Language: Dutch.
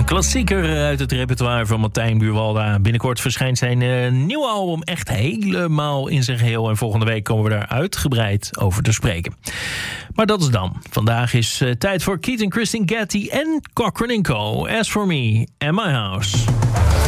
Klassieker uit het repertoire van Martijn Buurwalda. Binnenkort verschijnt zijn nieuwe album echt helemaal in zijn geheel. En volgende week komen we daar uitgebreid over te spreken. Maar dat is dan. Vandaag is tijd voor Keith en Christine Getty en Cochrane & Co. As For Me and My House.